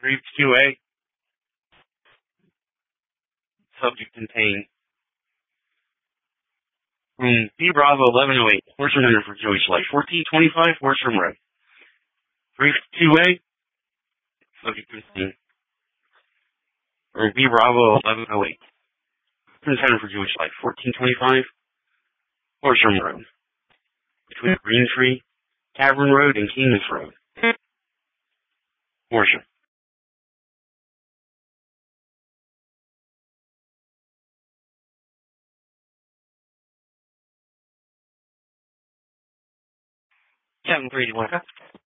Brief 2A. Subject contained. B Bravo 1108. Horseman under for Joey Schleich. 1425 Horsham Road. Brief 2A. Subject contained. B Bravo 1108. Horseman for Joey Schleich. 1425 Horsham Road. Between Green Tree, Tavern Road, and King's Road. Horsham. Captain 381.